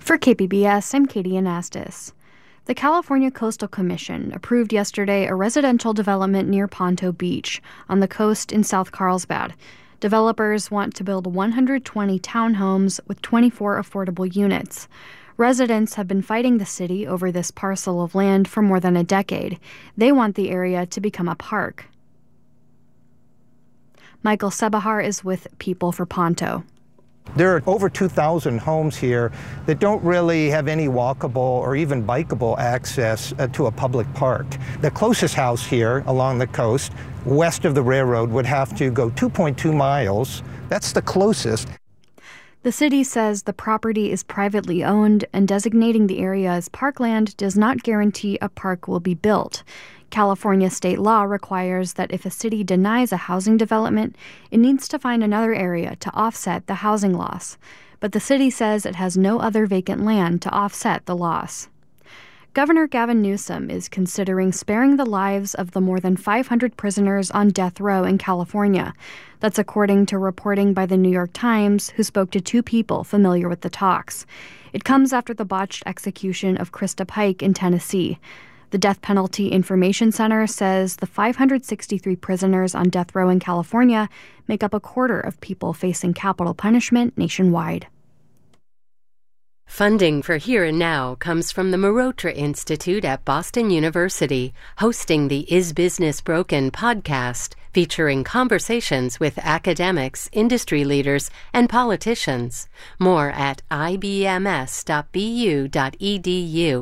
For KPBS, I'm Katie Anastas. The California Coastal Commission approved yesterday a residential development near Ponto Beach on the coast in South Carlsbad. Developers want to build 120 townhomes with 24 affordable units. Residents have been fighting the city over this parcel of land for more than a decade. They want the area to become a park. Michael Sebahar is with People for Ponto. There are over 2,000 homes here that don't really have any walkable or even bikeable access to a public park. The closest house here along the coast, west of the railroad, would have to go 2.2 miles. That's the closest. The city says the property is privately owned, and designating the area as parkland does not guarantee a park will be built. California state law requires that if a city denies a housing development, it needs to find another area to offset the housing loss. But the city says it has no other vacant land to offset the loss. Governor Gavin Newsom is considering sparing the lives of the more than 500 prisoners on death row in California. That's according to reporting by the New York Times, who spoke to two people familiar with the talks. It comes after the botched execution of Krista Pike in Tennessee. The Death Penalty Information Center says the 563 prisoners on death row in California make up a quarter of people facing capital punishment nationwide. Funding for Here and Now comes from the Marotra Institute at Boston University, hosting the Is Business Broken podcast, featuring conversations with academics, industry leaders, and politicians. More at ibms.bu.edu.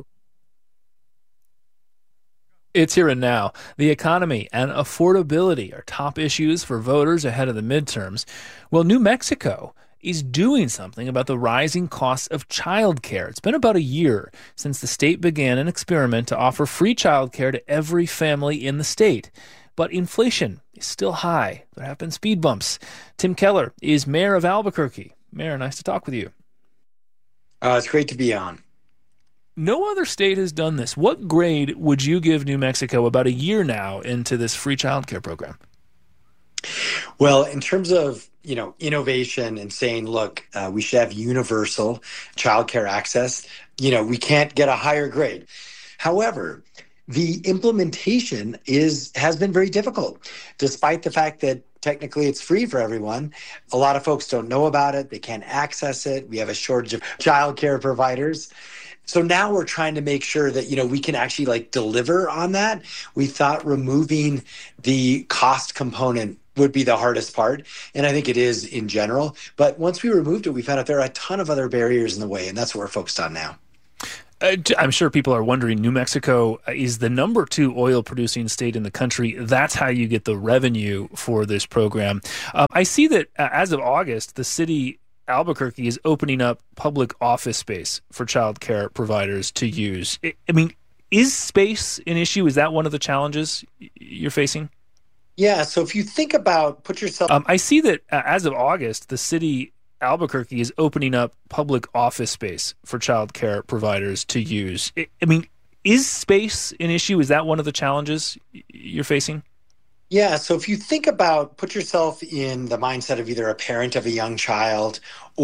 It's Here and Now. The economy and affordability are top issues for voters ahead of the midterms. Well, New Mexico is doing something about the rising costs of childcare. It's been about a year since the state began an experiment to offer free childcare to every family in the state. But inflation is still high. There have been speed bumps. Tim Keller is mayor of Albuquerque. Mayor, nice to talk with you. It's great to be on. No other state has done this. What grade would you give New Mexico about a year now into this free childcare program? Well, in terms of, innovation and saying, look, we should have universal childcare access, we can't get a higher grade. However, the implementation has been very difficult, despite the fact that technically it's free for everyone. A lot of folks don't know about it. They can't access it. We have a shortage of childcare providers. So now we're trying to make sure that, we can actually deliver on that. We thought removing the cost component would be the hardest part. And I think it is in general. But once we removed it, we found out there are a ton of other barriers in the way. And that's what we're focused on now. I'm sure people are wondering, New Mexico is the number 2 oil producing state in the country. That's how you get the revenue for this program. I see that as of August, the city Albuquerque is opening up public office space for child care providers to use. Is space an issue? Is that one of the challenges you're facing? Yeah, so if you think about, put yourself... I see that as of August, the city Albuquerque is opening up public office space for child care providers to use. Is space an issue? Is that one of the challenges you're facing? Yeah, so if you think about, put yourself in the mindset of either a parent of a young child